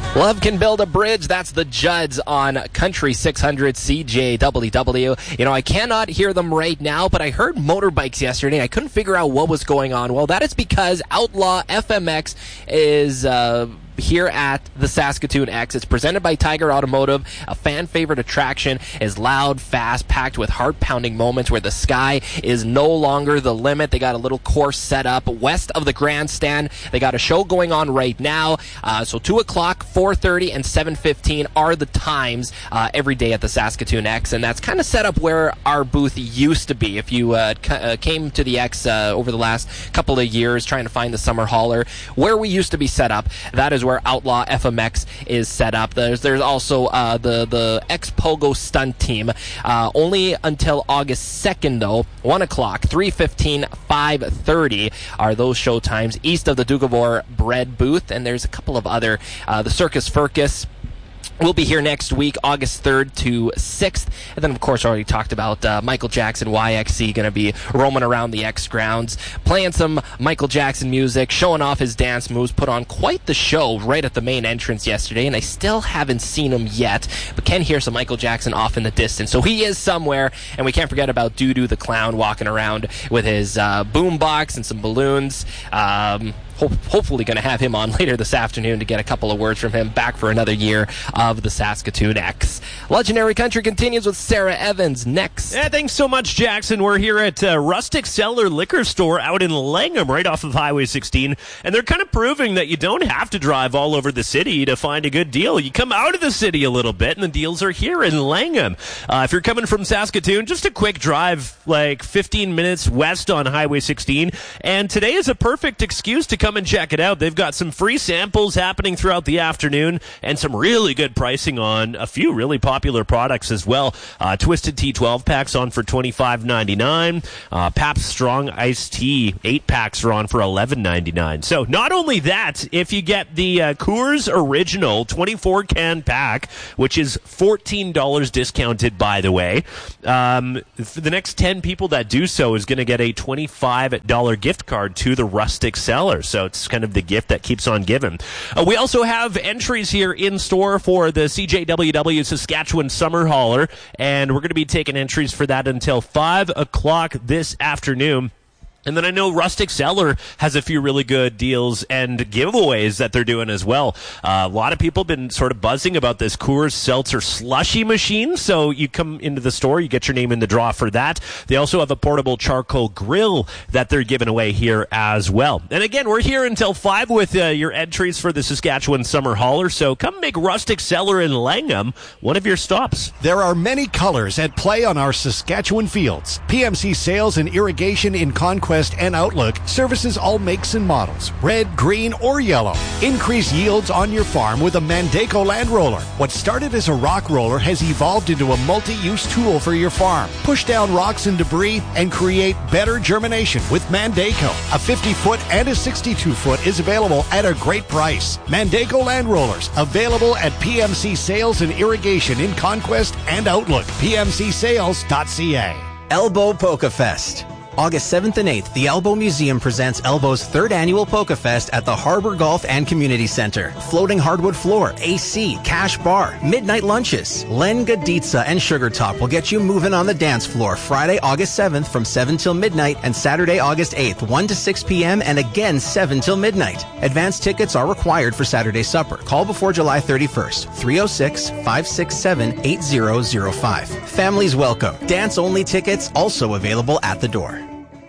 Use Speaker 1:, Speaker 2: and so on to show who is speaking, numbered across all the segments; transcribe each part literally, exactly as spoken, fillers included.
Speaker 1: Love can build a bridge. That's the Judds on Country six hundred C J W W. You know, I cannot hear them right now, but I heard motorbikes yesterday. I couldn't figure out what was going on. Well, that is because Outlaw F M X is uh, here at the Saskatoon X. It's presented by Tiger Automotive. A fan-favorite attraction is loud, fast, packed with heart-pounding moments where the sky is no longer the limit. They got a little course set up west of the grandstand. They got a show going on right now. Uh, so two o'clock, four thirty, and seven fifteen are the times uh, every day at the Saskatoon X, and that's kind of set up where our booth used to be. If you uh, c- uh, came to the X uh, over the last couple of years trying to find the summer hauler, where we used to be set up, that is where Outlaw F M X is set up. There's there's also uh, the the X Pogo stunt team. Uh, only until August second though. One o'clock, three fifteen, five thirty are those show times east of the Dougavoir bread booth, and there's a couple of other uh, the Circus Fircus. We'll be here next week, August third to sixth. And then, of course, I already talked about uh, Michael Jackson, Y X C, going to be roaming around the X grounds, playing some Michael Jackson music, showing off his dance moves, put on quite the show right at the main entrance yesterday, and I still haven't seen him yet, but can hear some Michael Jackson off in the distance. So he is somewhere, and we can't forget about Doo-Doo the Clown walking around with his uh, boom box and some balloons. Um... Hopefully going to have him on later this afternoon to get a couple of words from him, back for another year of the Saskatoon X. Legendary Country continues with Sarah Evans next.
Speaker 2: Yeah, thanks so much, Jackson. We're here at uh, Rustic Cellar Liquor Store out in Langham, right off of Highway sixteen, and they're kind of proving that you don't have to drive all over the city to find a good deal. You come out of the city a little bit, and the deals are here in Langham. Uh, if you're coming from Saskatoon, just a quick drive, like fifteen minutes west on Highway sixteen, and today is a perfect excuse to come Come and check it out. They've got some free samples happening throughout the afternoon and some really good pricing on a few really popular products as well. Uh, Twisted Tea twelve packs on for twenty-five ninety-nine. Uh, Pabst Strong Iced Tea eight packs are on for eleven ninety-nine. So not only that, if you get the uh, Coors Original twenty-four can pack, which is fourteen dollars discounted, by the way, um, for the next ten people that do so is going to get a twenty-five dollars gift card to the Rustic Cellar. So it's kind of the gift that keeps on giving. Uh, we also have entries here in store for the C J W W Saskatchewan Summer Hauler, and we're going to be taking entries for that until five o'clock this afternoon. And then I know Rustic Cellar has a few really good deals and giveaways that they're doing as well. Uh, a lot of people have been sort of buzzing about this Coors Seltzer slushy machine. So you come into the store, you get your name in the draw for that. They also have a portable charcoal grill that they're giving away here as well. And again, we're here until five with uh, your entries for the Saskatchewan Summer Hauler. So come make Rustic Cellar in Langham one of your stops.
Speaker 3: There are many colors at play on our Saskatchewan fields. P M C Sales and Irrigation in Conquest and Outlook services all makes and models, red, green, or yellow. Increase yields on your farm with a Mandaco land roller. What started as a rock roller has evolved into a multi-use tool for your farm. Push down rocks and debris and create better germination with Mandaco. A fifty-foot and a sixty-two foot is available at a great price. Mandaco land rollers available at P M C Sales and Irrigation in Conquest and Outlook. P M C sales dot C A.
Speaker 4: Elbow Polka Fest. August seventh and eighth, the Elbow Museum presents Elbow's third annual Polka Fest at the Harbor Golf and Community Center. Floating hardwood floor, A C, cash bar, midnight lunches. Len Gaditsa and Sugar Top will get you moving on the dance floor Friday, August seventh from seven till midnight and Saturday, August eighth, one to six p.m. and again seven till midnight. Advance tickets are required for Saturday supper. Call before July thirty-first, three oh six, five six seven, eight oh oh five. Families welcome. Dance-only tickets also available at the door.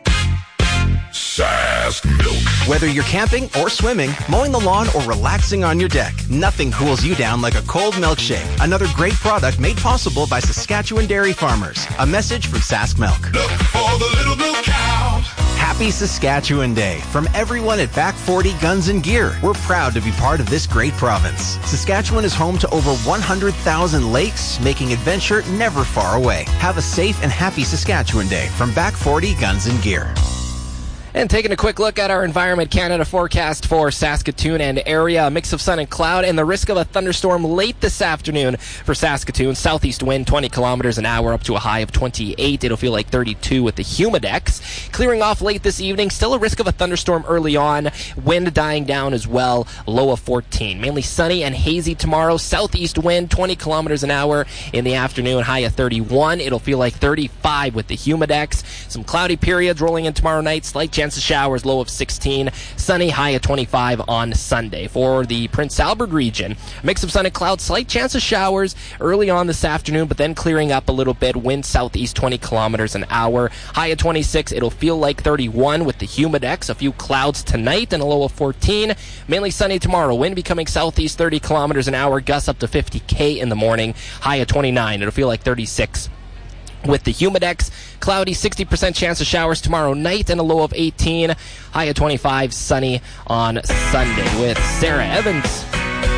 Speaker 5: Sask Milk.
Speaker 4: Whether you're camping or swimming, mowing the lawn, or relaxing on your deck, nothing cools you down like a cold milkshake. Another great product made possible by Saskatchewan dairy farmers. A message from Sask Milk.
Speaker 5: Look for the little milk cow.
Speaker 4: Happy Saskatchewan Day. From everyone at Back forty Guns and Gear, we're proud to be part of this great province. Saskatchewan is home to over one hundred thousand lakes, making adventure never far away. Have a safe and happy Saskatchewan Day from Back forty Guns and Gear.
Speaker 1: And taking a quick look at our Environment Canada forecast for Saskatoon and area. A mix of sun and cloud and the risk of a thunderstorm late this afternoon for Saskatoon. Southeast wind twenty kilometers an hour up to a high of twenty-eight. It'll feel like thirty-two with the humidex. Clearing off late this evening. Still a risk of a thunderstorm early on. Wind dying down as well. Low of fourteen. Mainly sunny and hazy tomorrow. Southeast wind twenty kilometers an hour in the afternoon. High of thirty-one. It'll feel like thirty-five with the humidex. Some cloudy periods rolling in tomorrow night. Slight chance of showers, low of sixteen. Sunny, high of twenty-five on Sunday. For the Prince Albert region, a mix of sun and clouds, slight chance of showers early on this afternoon, but then clearing up a little bit. Wind southeast twenty kilometers an hour. High of twenty-six. It'll feel like thirty-one with the humidex. A few clouds tonight and a low of fourteen. Mainly sunny tomorrow. Wind becoming southeast thirty kilometers an hour. Gusts up to fifty K in the morning. High of twenty-nine. It'll feel like thirty-six. With the humidex, cloudy, sixty percent chance of showers tomorrow night and a low of eighteen. High of twenty-five, sunny on Sunday. With Sarah Evans.